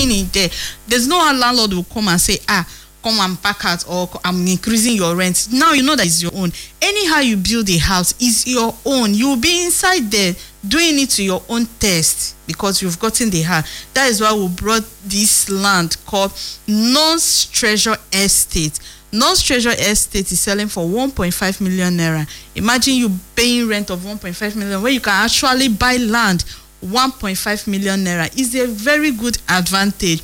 paying it there. There's no landlord will come and say, come and pack out, or I'm increasing your rent. Now you know that it's your own. Anyhow you build a house is your own. You will be inside there doing it to your own taste because you've gotten the house. That is why we brought this land called Nonce Treasure Estate. Nonce Treasure Estate is selling for 1.5 million naira. Imagine you paying rent of 1.5 million where you can actually buy land 1.5 million naira. Is a very good advantage.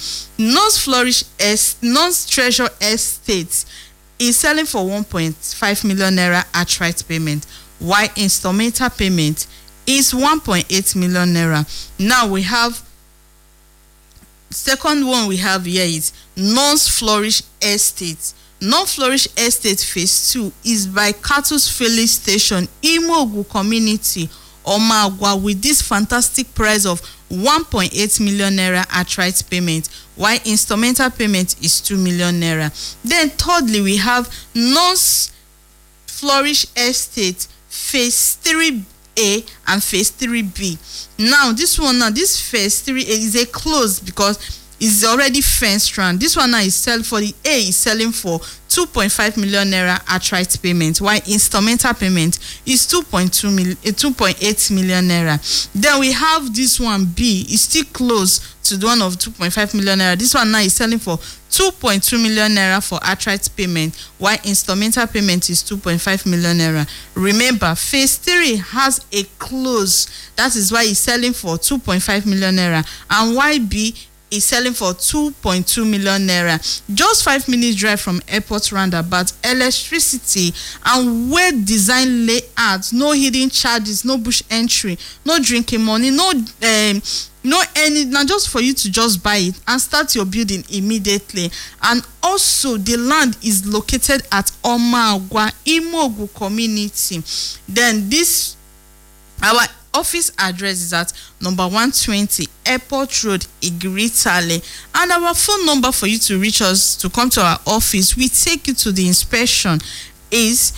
Nonce Treasure Estate is selling for 1.5 million naira outright payment, while instrumental payment is 1.8 million naira. Now we have second one we have here is Nonce Flourish Estate. Nonce Flourish Estate Phase 2 is by Cattle's Filling Station, Imogu Community, Omagwa, with this fantastic price of 1.8 million naira outright payment, while instrumental payment is 2 million naira. Then thirdly, we have Nonce Flourish Estate Phase 3A and Phase 3B. Now this Phase 3A is a close because it's already fenced round. This one now is selling for the A is selling for 2.5 million naira outright payment, while instrumental payment is 2.8 million naira. Then we have this one B is still close to the one of 2.5 million naira. This one now is selling for 2.2 million naira for outright payment, while instrumental payment is 2.5 million naira. Remember, Phase 3 has a close. That is why it's selling for 2.5 million naira, and YB is selling for 2.2 million naira. Just 5 minutes drive from airport roundabout, electricity and well designed layout, no hidden charges, no bush entry, no drinking money, no any. Now just for you to just buy it and start your building immediately. And also the land is located at Omagwa, Imogu Community. Then our office address is at number 120 Airport Road, Igritale, and our phone number for you to reach us to come to our office, we take you to the inspection, is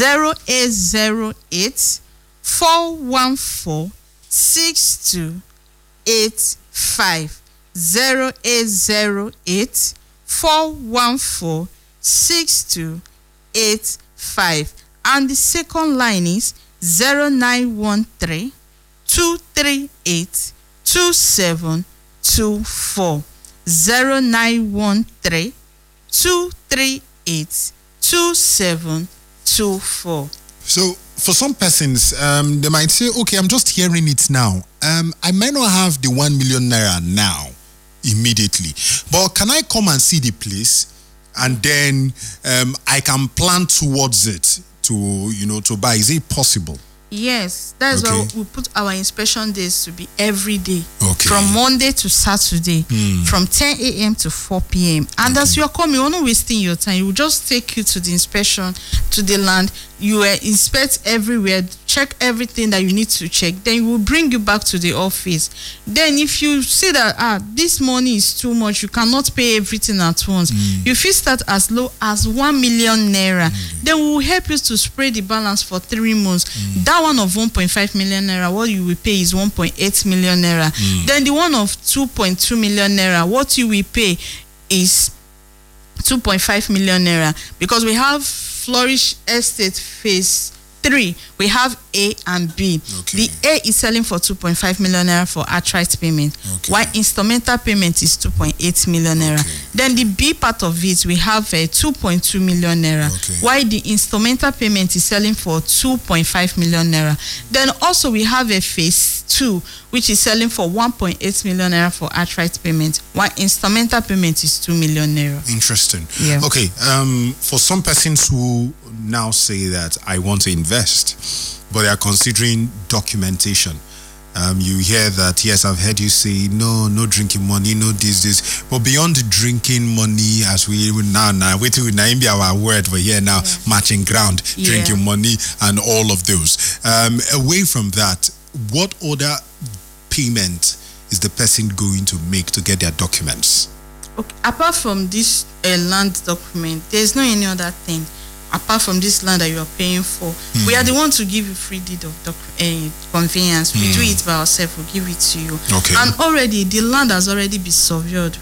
0808 414 6285. 0808 414 6285. And the second line is 0913 238 2724. 0913 238 2724. So for some persons, they might say, okay, I'm just hearing it now. I might not have the 1 million naira now, immediately. But can I come and see the place and then I can plan towards it to buy? Is it possible? Yes, that's why we put our inspection days to be every day. Okay. From Monday to Saturday, from 10 a.m. to 4 p.m. And as you're coming, you're not wasting your time. You will just take you to the inspection, to the land. You will inspect everywhere, check everything that you need to check. Then we will bring you back to the office. Then if you see that this money is too much, you cannot pay everything at once. You feel start as low as 1 million naira. Then we will help you to spread the balance for 3 months. That one of 1.5 million naira, what you will pay is 1.8 million naira. Then the one of 2.2 million naira, what you will pay is 2.5 million naira. Because we have Flourish Estate Phase 3, we have A and B. The A is selling for 2.5 million naira for outright payment, while instrumental payment is 2.8 million naira. Then the B part of it, we have 2.2 million naira, while the instrumental payment is selling for 2.5 million naira. Then also we have a Phase 2, which is selling for 1.8 million naira for outright payment, while instrumental payment is 2 million naira. Interesting. Yeah. Okay. For some persons who now say that I want to invest, but they are considering documentation. You hear that, yes, I've heard you say, no drinking money, no this. But beyond drinking money, as we now, wait till now be our word for here now, matching ground, drinking money, and all of those. Away from that, what other payment is the person going to make to get their documents? Okay. Apart from this land document, there's no any other thing. Apart from this land that you are paying for, we are the one to give you free deed of conveyance. We do it by ourselves. We give it to you. And already the land has already been secured.